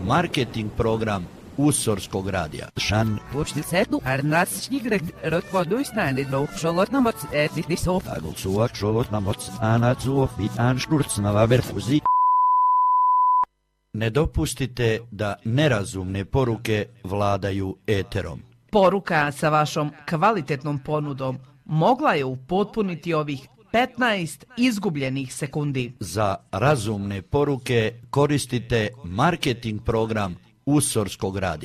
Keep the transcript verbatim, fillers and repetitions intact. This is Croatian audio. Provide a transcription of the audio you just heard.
marketing program Usorskog radija. Shan Počtisetu Arnasčnigrek Rotvoduisnani do Šolotnamoc Etiknisov Agulsuak Šolotnamoc Anacuov i Anšturcnava Verfuzi. Ne dopustite da nerazumne poruke vladaju eterom. Poruka sa vašom kvalitetnom ponudom mogla je upotpuniti ovih petnaest izgubljenih sekundi. Za razumne poruke koristite marketing program Usorskog radija.